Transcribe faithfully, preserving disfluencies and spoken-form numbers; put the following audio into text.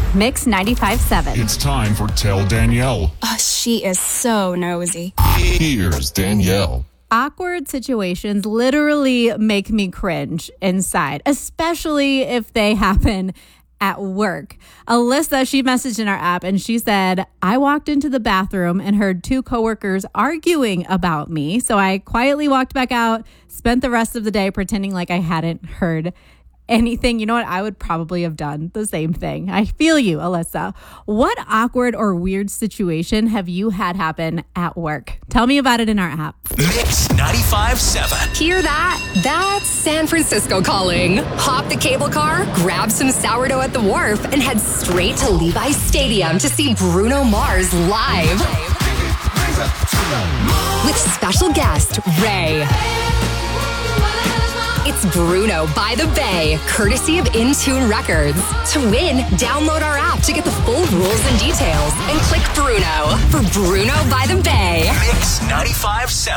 Mix ninety-five point seven. It's time for Tell Danielle. Oh, she is so nosy. Here's Danielle. Awkward situations literally make me cringe inside, especially if they happen at work. Alyssa, she messaged in our app and she said, I walked into the bathroom and heard two coworkers arguing about me. So I quietly walked back out, spent the rest of the day pretending like I hadn't heard anything. You know what? I would probably have done the same thing. I feel you, Alyssa. What awkward or weird situation have you had happen at work? Tell me about it in our app. Mix ninety-five point seven. Hear that? That's San Francisco calling. Hop the cable car, grab some sourdough at the wharf, and head straight to Levi's Stadium to see Bruno Mars live. With special guest, Ray. It's Bruno by the Bay, courtesy of Intune Records. To win, download our app to get the full rules and details and click Bruno for Bruno by the Bay. Mix ninety-five point seven.